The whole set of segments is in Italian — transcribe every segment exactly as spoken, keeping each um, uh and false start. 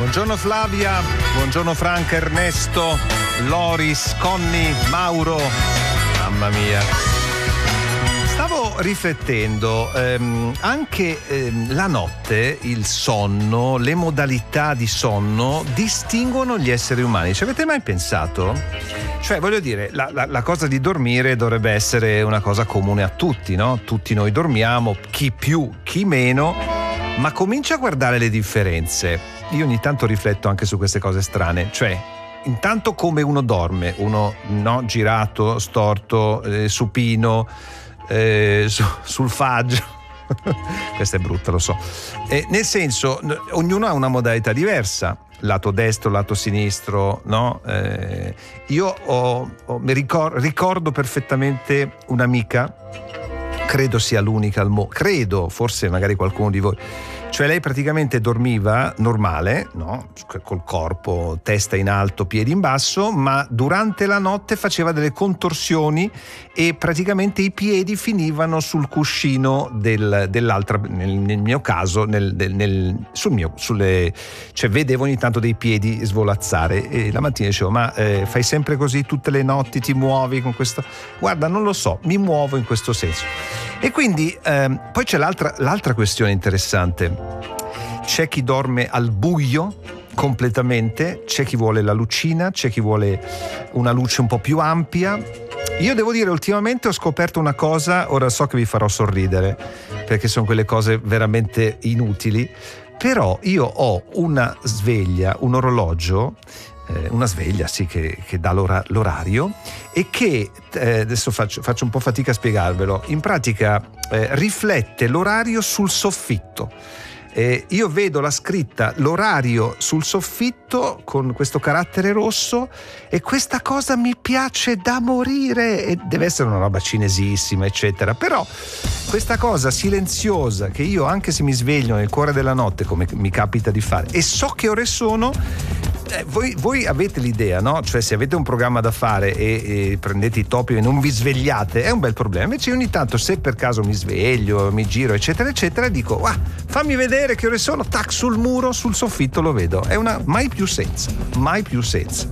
Buongiorno Flavia, buongiorno Franca, Ernesto, Loris, Conny, Mauro. Mamma mia. Stavo riflettendo, ehm, anche ehm, la notte, il sonno, le modalità di sonno distinguono gli esseri umani. Ci avete mai pensato? Cioè, voglio dire, la, la, la cosa di dormire dovrebbe essere una cosa comune a tutti, no? Tutti noi dormiamo, chi più, chi meno, ma comincia a guardare le differenze. Io ogni tanto rifletto anche su queste cose strane, cioè intanto come uno dorme, uno no, girato, storto, eh, supino, eh, su, sul faggio. Questo è brutto, lo so. Eh, nel senso, ognuno ha una modalità diversa, lato destro, lato sinistro, no? Eh, io ho, ho, mi ricor- ricordo perfettamente un'amica, credo sia l'unica al mondo, credo, forse magari qualcuno di voi. Cioè lei praticamente dormiva normale, no? Col corpo, testa in alto, piedi in basso, ma durante la notte faceva delle contorsioni e praticamente i piedi finivano sul cuscino del, dell'altra, nel, nel mio caso, nel, nel, nel, sul mio, sulle, cioè vedevo ogni tanto dei piedi svolazzare e la mattina dicevo: ma eh, fai sempre così tutte le notti, ti muovi con questo? Guarda, non lo so, mi muovo in questo senso. E quindi ehm, poi c'è l'altra, l'altra questione interessante. C'è chi dorme al buio completamente, c'è chi vuole la lucina, c'è chi vuole una luce un po' più ampia. Io devo dire, ultimamente ho scoperto una cosa, ora so che vi farò sorridere perché sono quelle cose veramente inutili, però io ho una sveglia, un orologio, eh, una sveglia sì che, che dà l'ora, l'orario e che eh, adesso faccio, faccio un po' fatica a spiegarvelo, in pratica eh, riflette l'orario sul soffitto. Eh, io vedo la scritta, l'orario sul soffitto con questo carattere rosso e questa cosa mi piace da morire e deve essere una roba cinesissima eccetera, però questa cosa silenziosa che io anche se mi sveglio nel cuore della notte come mi capita di fare e so che ore sono, eh, voi, voi avete l'idea, no? Cioè se avete un programma da fare e, e prendete i topi e non vi svegliate è un bel problema, invece ogni tanto se per caso mi sveglio, mi giro eccetera eccetera dico ah, fammi vedere che ore sono, tac, sul muro, sul soffitto lo vedo, è una mai più senza, mai più senza.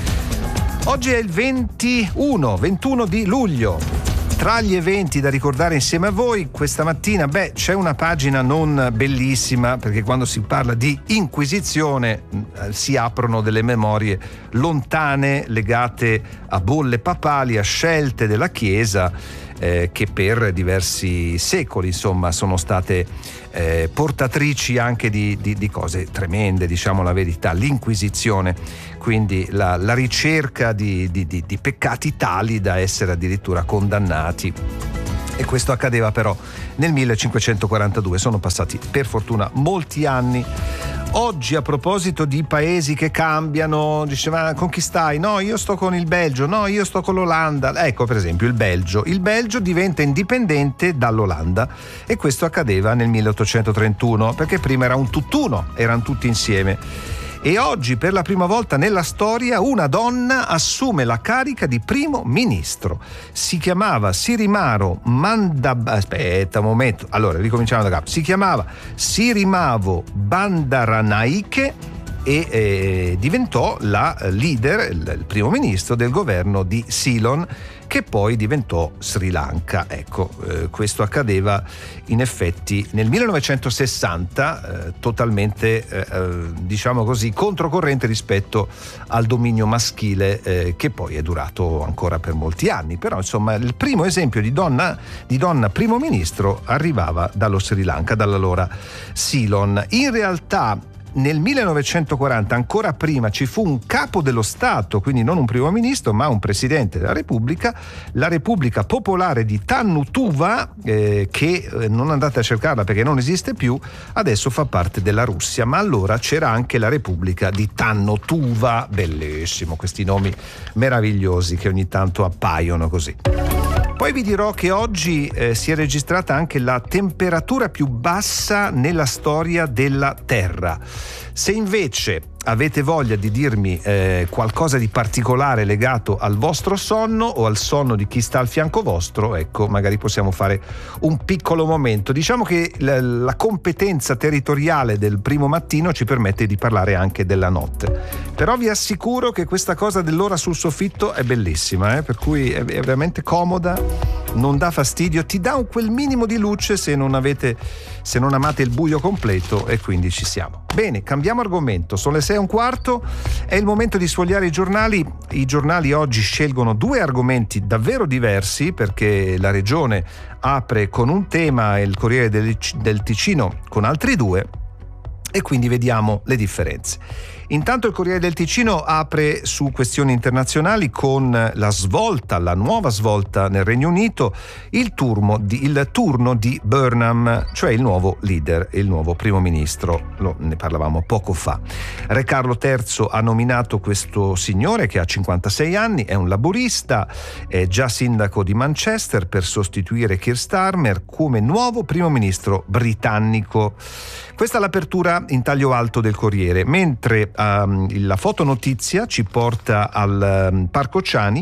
Oggi è il ventuno, ventuno di luglio. Tra gli eventi da ricordare insieme a voi questa mattina, beh, c'è una pagina non bellissima perché quando si parla di Inquisizione eh, si aprono delle memorie lontane legate a bolle papali, a scelte della Chiesa eh, che per diversi secoli, insomma, sono state eh, portatrici anche di, di, di cose tremende, diciamo la verità, l'Inquisizione, quindi la, la ricerca di, di, di, di peccati tali da essere addirittura condannati. E questo accadeva però nel millecinquecentoquarantadue, sono passati per fortuna molti anni. Oggi, a proposito di paesi che cambiano, diceva con chi stai? No, io sto con il Belgio, no, io sto con l'Olanda. Ecco, per esempio, il Belgio. Il Belgio diventa indipendente dall'Olanda e questo accadeva nel milleottocentotrentuno, perché prima era un tutt'uno, erano tutti insieme. E oggi, per la prima volta nella storia, una donna assume la carica di primo ministro. Si chiamava Sirimavo Mandab... Aspetta un momento. Allora, ricominciamo da capo. Si chiamava Sirimavo Bandaranaike e eh, diventò la leader, il, il primo ministro del governo di Ceylon, che poi diventò Sri Lanka. Ecco, eh, questo accadeva in effetti nel millenovecentosessanta, eh, totalmente, eh, diciamo così, controcorrente rispetto al dominio maschile eh, che poi è durato ancora per molti anni. Però, insomma, il primo esempio di donna, di donna primo ministro arrivava dallo Sri Lanka, dall'allora Ceylon. In realtà, nel millenovecentoquaranta, ancora prima, ci fu un capo dello Stato, quindi non un primo ministro ma un presidente della Repubblica, la Repubblica Popolare di Tannu Tuva, eh, che eh, non andate a cercarla perché non esiste più, adesso fa parte della Russia, ma allora c'era anche la Repubblica di Tannu Tuva. Bellissimo, questi nomi meravigliosi che ogni tanto appaiono così. Poi vi dirò che oggi eh, si è registrata anche la temperatura più bassa nella storia della Terra. Se invece avete voglia di dirmi eh, qualcosa di particolare legato al vostro sonno o al sonno di chi sta al fianco vostro, ecco, magari possiamo fare un piccolo momento. Diciamo che la, la competenza territoriale del primo mattino ci permette di parlare anche della notte, però vi assicuro che questa cosa dell'ora sul soffitto è bellissima, eh? Per cui è, è veramente comoda, non dà fastidio, ti dà un quel minimo di luce se non avete, se non amate il buio completo, e quindi ci siamo. Bene, cambiamo argomento, sono le sei e un quarto, è il momento di sfogliare i giornali. I giornali oggi scelgono due argomenti davvero diversi, perché la Regione apre con un tema e il Corriere del, del Ticino con altri due, e quindi vediamo le differenze. Intanto il Corriere del Ticino apre su questioni internazionali con la svolta, la nuova svolta nel Regno Unito, il turno di, il turno di Burnham, cioè il nuovo leader, il nuovo primo ministro. Lo, ne parlavamo poco fa. Re Carlo terzo ha nominato questo signore che ha cinquantasei anni, è un laburista, è già sindaco di Manchester, per sostituire Keir Starmer come nuovo primo ministro britannico. Questa è l'apertura in taglio alto del Corriere, mentre um, la fotonotizia ci porta al um, Parco Ciani.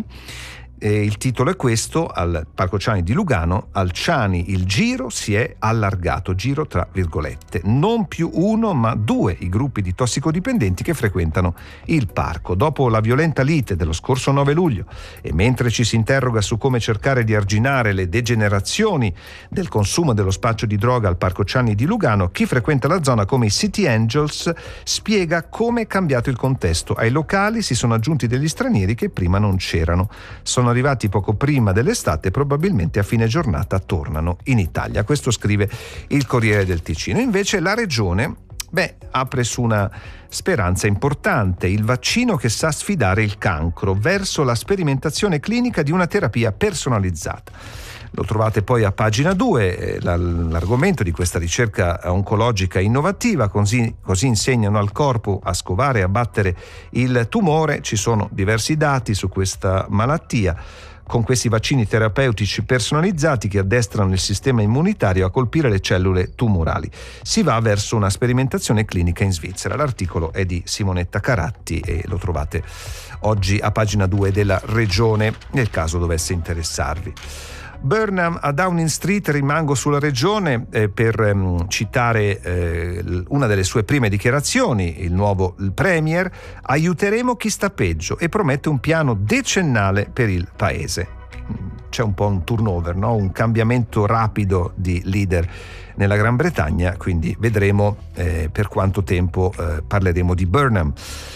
E il titolo è questo: al Parco Ciani di Lugano, al Ciani il giro si è allargato, giro tra virgolette, non più uno ma due i gruppi di tossicodipendenti che frequentano il parco. Dopo la violenta lite dello scorso nove luglio e mentre ci si interroga su come cercare di arginare le degenerazioni del consumo e dello spaccio di droga al Parco Ciani di Lugano, chi frequenta la zona come i City Angels spiega come è cambiato il contesto. Ai locali si sono aggiunti degli stranieri che prima non c'erano. Sono arrivati poco prima dell'estate e probabilmente a fine giornata tornano in Italia. Questo scrive il Corriere del Ticino. Invece la Regione, beh, apre su una speranza importante: il vaccino che sa sfidare il cancro verso la sperimentazione clinica di una terapia personalizzata. Lo trovate poi a pagina due, l'argomento di questa ricerca oncologica innovativa, così, così insegnano al corpo a scovare e a battere il tumore. Ci sono diversi dati su questa malattia, con questi vaccini terapeutici personalizzati che addestrano il sistema immunitario a colpire le cellule tumorali. Si va verso una sperimentazione clinica in Svizzera. L'articolo è di Simonetta Caratti e lo trovate oggi a pagina due della Regione, nel caso dovesse interessarvi. Burnham a Downing Street, rimango sulla regione eh, per ehm, citare eh, una delle sue prime dichiarazioni. Il nuovo il premier: aiuteremo chi sta peggio, e promette un piano decennale per il paese. C'è un po' un turnover, no? Un cambiamento rapido di leader nella Gran Bretagna, quindi vedremo eh, per quanto tempo eh, parleremo di Burnham.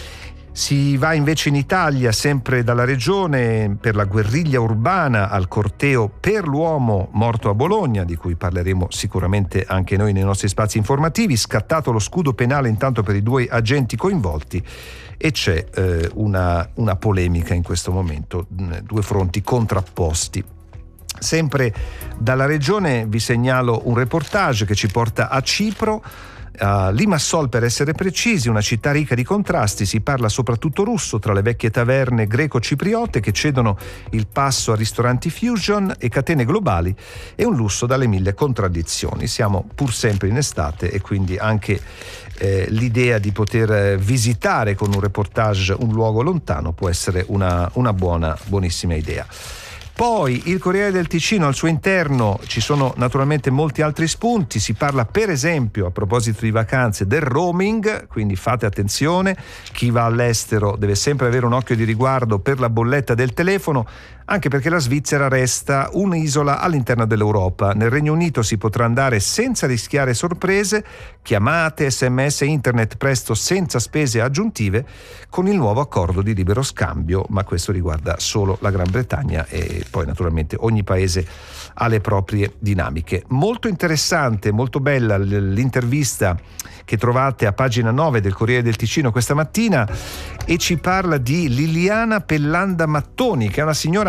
Si va invece in Italia, sempre dalla regione, per la guerriglia urbana al corteo per l'uomo morto a Bologna, di cui parleremo sicuramente anche noi nei nostri spazi informativi. Scattato lo scudo penale intanto per i due agenti coinvolti, e c'è eh, una, una polemica in questo momento, due fronti contrapposti. Sempre dalla regione vi segnalo un reportage che ci porta a Cipro, a Limassol per essere precisi, una città ricca di contrasti. Si parla soprattutto russo tra le vecchie taverne greco-cipriote che cedono il passo a ristoranti fusion e catene globali, e un lusso dalle mille contraddizioni. Siamo pur sempre in estate e quindi anche eh, l'idea di poter visitare con un reportage un luogo lontano può essere una, una buona, buonissima idea. Poi il Corriere del Ticino, al suo interno ci sono naturalmente molti altri spunti. Si parla per esempio, a proposito di vacanze, del roaming, quindi fate attenzione, chi va all'estero deve sempre avere un occhio di riguardo per la bolletta del telefono, anche perché la Svizzera resta un'isola all'interno dell'Europa. Nel Regno Unito si potrà andare senza rischiare sorprese, chiamate, sms e internet presto senza spese aggiuntive con il nuovo accordo di libero scambio, ma questo riguarda solo la Gran Bretagna e poi naturalmente ogni paese ha le proprie dinamiche. Molto interessante, molto bella l'intervista che trovate a pagina nove del Corriere del Ticino questa mattina, e ci parla di Liliana Pellanda Mattoni, che è una signora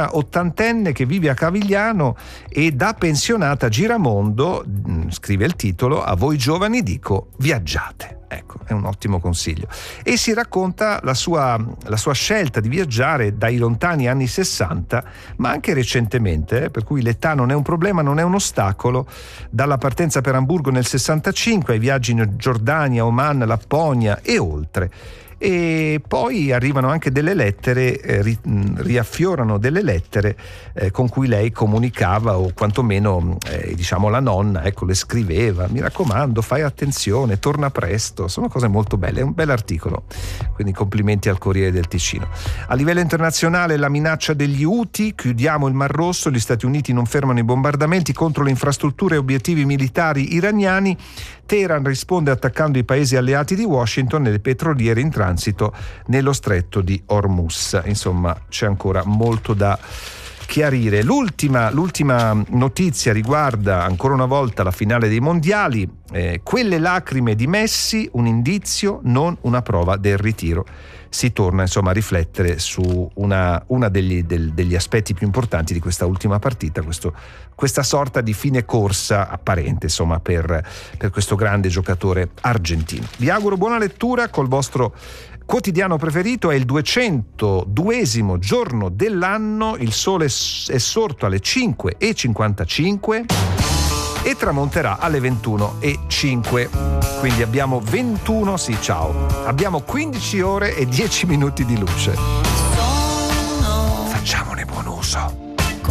persona ottantenne che vive a Cavigliano e da pensionata giramondo, scrive il titolo, a voi giovani dico viaggiate. Ecco, è un ottimo consiglio. E si racconta la sua, la sua scelta di viaggiare dai lontani anni sessanta, ma anche recentemente, eh, per cui l'età non è un problema, non è un ostacolo, dalla partenza per Amburgo nel sessantacinque ai viaggi in Giordania, Oman, Lapponia e oltre. E poi arrivano anche delle lettere, eh, ri, riaffiorano delle lettere eh, con cui lei comunicava, o quantomeno eh, diciamo la nonna, ecco, le scriveva: mi raccomando, fai attenzione, torna presto. Sono cose molto belle, è un bel articolo, quindi complimenti al Corriere del Ticino. A livello internazionale la minaccia degli Houthi, chiudiamo il Mar Rosso, gli Stati Uniti non fermano i bombardamenti contro le infrastrutture e obiettivi militari iraniani, Teheran risponde attaccando i paesi alleati di Washington e le petroliere in transito nello stretto di Hormuz. Insomma, c'è ancora molto da chiarire. L'ultima, l'ultima notizia riguarda ancora una volta la finale dei mondiali. Eh, quelle lacrime di Messi, un indizio, non una prova del ritiro. Si torna insomma a riflettere su una, una degli, del, degli aspetti più importanti di questa ultima partita, questo, questa sorta di fine corsa apparente insomma per, per questo grande giocatore argentino. Vi auguro buona lettura col vostro quotidiano preferito. È il duecentoduesimo giorno dell'anno, il sole è sorto alle cinque e cinquantacinque e tramonterà alle ventuno e cinque, quindi abbiamo ventuno, sì ciao, abbiamo quindici ore e dieci minuti di luce. Facciamone buon uso.